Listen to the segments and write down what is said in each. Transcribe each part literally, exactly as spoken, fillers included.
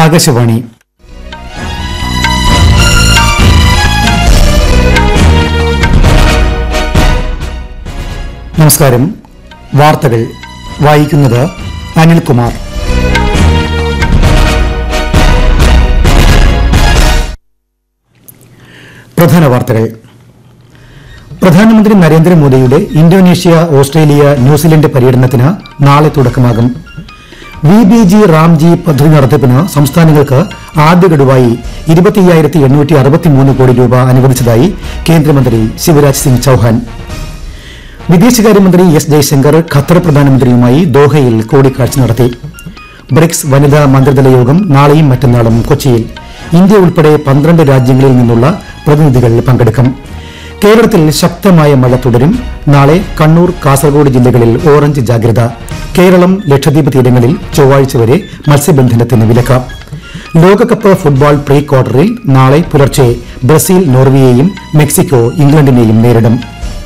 ആകാശവാണി. നമസ്കാരം. വാർത്തകൾ വായിക്കുന്നത് അനിൽകുമാർ. പ്രധാന വാർത്തകൾ. പ്രധാനമന്ത്രി നരേന്ദ്രമോദിയുടെ ഇന്തോനേഷ്യ, ഓസ്ട്രേലിയ, ന്യൂസിലൻഡ് പര്യടനത്തിന് നാളെ തുടക്കമാകും. വി ബി ജി റാംജി പദ്ധതി നടത്തിപ്പിന് സംസ്ഥാനങ്ങൾക്ക് ആദ്യഗഡുവായി ഇരുപത്തിയ്യായിരത്തി എണ്ണൂറ്റി അറുപത്തിമൂന്ന് കോടി രൂപ അനുവദിച്ചതായി കേന്ദ്രമന്ത്രി ശിവരാജ് സിംഗ് ചൌഹാൻ. വിദേശകാര്യമന്ത്രി എസ് ജയശങ്കർ ഖത്തർ പ്രധാനമന്ത്രിയുമായി ദോഹയിൽ കൂടിക്കാഴ്ച നടത്തി. ബ്രിക്സ് വനിതാ മന്ത്രിതല യോഗം നാളെയും മറ്റന്നാളും കൊച്ചിയിൽ. ഇന്ത്യ ഉൾപ്പെടെ പന്ത്രണ്ട് രാജ്യങ്ങളിൽ നിന്നുള്ള പ്രതിനിധികൾ പങ്കെടുക്കും. കേരളത്തിൽ ശക്തമായ മഴ തുടരും. നാളെ കണ്ണൂർ, കാസർഗോഡ് ജില്ലകളിൽ ഓറഞ്ച് ജാഗ്രത. കേരളം, ലക്ഷദ്വീപ് തീരങ്ങളിൽ ചൊവ്വാഴ്ച വരെ മത്സ്യബന്ധനത്തിന് വിലക്ക്. ലോകകപ്പ് ഫുട്ബോൾ പ്രീ ക്വാർട്ടറിൽ നാളെ പുലർച്ചെ ബ്രസീൽ നോർവേയെയും മെക്സിക്കോ ഇംഗ്ലണ്ടിനെയും നേരിടും.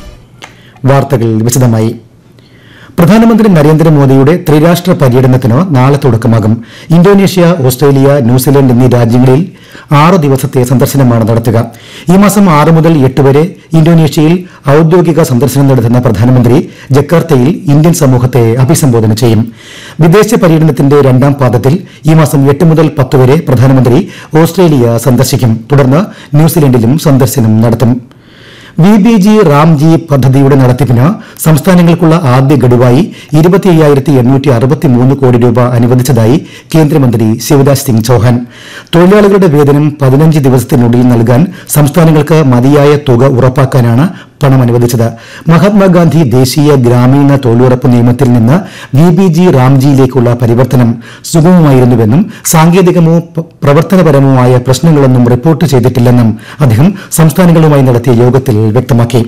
വാർത്തകൾ വിശദമായി. പ്രധാനമന്ത്രി നരേന്ദ്രമോദിയുടെ ത്രിരാഷ്ട്ര പര്യടനത്തിന് നാളെ തുടക്കമാകും. ഇന്തോനേഷ്യ, ഓസ്ട്രേലിയ, ന്യൂസിലൻഡ് എന്നീ രാജ്യങ്ങളിൽ ആറ് ദിവസത്തെ സന്ദർശനമാണ് നടത്തുക. ഈ മാസം ആറ് മുതൽ എട്ട് വരെ ഇന്തോനേഷ്യയിൽ ഔദ്യോഗിക സന്ദർശനം നടത്തുന്ന പ്രധാനമന്ത്രി ജക്കാർത്തയിൽ ഇന്ത്യൻ സമൂഹത്തെ അഭിസംബോധന ചെയ്യും. വിദേശ പര്യടനത്തിന്റെ രണ്ടാം പാദത്തിൽ ഈ മാസം എട്ട് മുതൽ പത്ത് വരെ പ്രധാനമന്ത്രി ഓസ്ട്രേലിയ സന്ദർശിക്കും. തുടർന്ന് ന്യൂസിലൻഡിലും സന്ദർശനം നടത്തും. വി ബി ജി റാംജി പദ്ധതിയുടെ നടത്തിപ്പിന് സംസ്ഥാനങ്ങൾക്കുള്ള ആദ്യ ഗഡുവായി ഇരുപത്തിയ്യായിരത്തി എണ്ണൂറ്റി അറുപത്തിമൂന്ന് കോടി രൂപ അനുവദിച്ചതായി കേന്ദ്രമന്ത്രി ശിവരാജ് സിംഗ് ചൌഹാൻ. തൊഴിലാളികളുടെ വേതനം പതിനഞ്ച് ദിവസത്തിനുള്ളിൽ നൽകാൻ സംസ്ഥാനങ്ങൾക്ക് മതിയായ തുക ഉറപ്പാക്കാനാണ് പണം അനുവദിച്ചത്. മഹാത്മാഗാന്ധി ദേശീയ ഗ്രാമീണ തൊഴിലുറപ്പ് നിയമത്തിൽ നിന്ന് വി ബി ജി റാംജിയിലേക്കുള്ള പരിവർത്തനം സുഗമമായിരുന്നുവെന്നും സാങ്കേതികമോ പ്രവർത്തനപരമോ ആയ പ്രശ്നങ്ങളൊന്നും റിപ്പോർട്ട് ചെയ്തിട്ടില്ലെന്നും അദ്ദേഹം സംസ്ഥാനങ്ങളുമായി നടത്തിയ യോഗത്തിൽ വ്യക്തമാക്കി.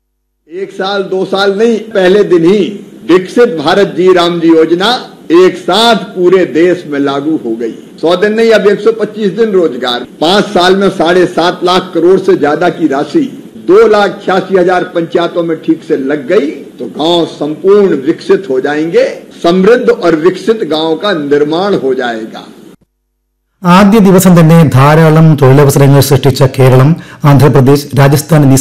एक साल दो साल नहीं, पहले दिन ही विकसित भारत जी राम जी योजना एक साथ पूरे देश में लागू हो गई. सौ दिन नहीं, अब एक सौ पच्चीस दिन रोजगार. पांच साल में साढ़े सात लाख करोड़ से ज्यादा की राशि दो लाख छियासी हजार पंचायतों में ठीक से लग गई तो गांव संपूर्ण विकसित हो जाएंगे. समृद्ध और विकसित गांव का निर्माण हो जाएगा. ആദ്യ ദിവസം തന്നെ ധാരാളം തൊഴിലവസരങ്ങൾ സൃഷ്ടിച്ച കേരളം, ആന്ധ്രാപ്രദേശ്, രാജസ്ഥാൻ എന്നീ